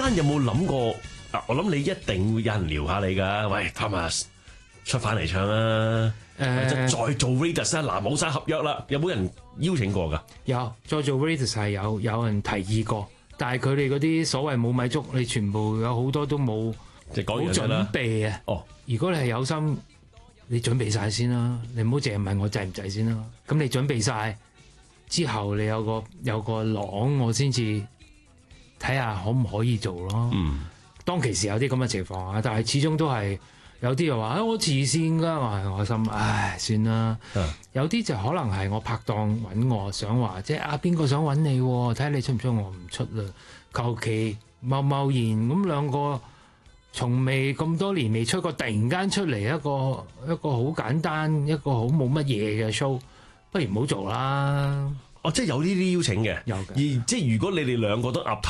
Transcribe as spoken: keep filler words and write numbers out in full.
間有冇諗過？啊，我諗你一定會有人撩下你㗎。喂 ，Thomas 出翻嚟唱啊！誒、呃，再做 Raidas 啊！嗱，冇晒合約啦，有冇人邀請過㗎？ 有，再做 Raidas 係有有人提議過，但係佢哋嗰啲所謂冇米粥，你全部有好多都冇冇準備啊！ 哦， 如果你係有心，你準備晒先啦，你唔好淨係問我制唔制先啦。咁你準備晒之後，你有個有個廊，我先至睇下可唔可以做咯。 嗯， 當其時有啲咁嘅情況啊，但係始終都係。有啲又話啊，我慈善㗎，我我心唉算啦。 啊、 有啲就可能係我拍檔揾我，想話即係啊邊個想揾你，睇下你出唔出，我唔出啦。求其貿貿然咁兩個，從未咁多年未出過，突然間出嚟一個一個好簡單，一個好冇乜嘢嘅 show，不如唔好做啦。 哦，即係有呢啲邀請嘅， 有嘅。 而即係如果你哋兩個都岌頭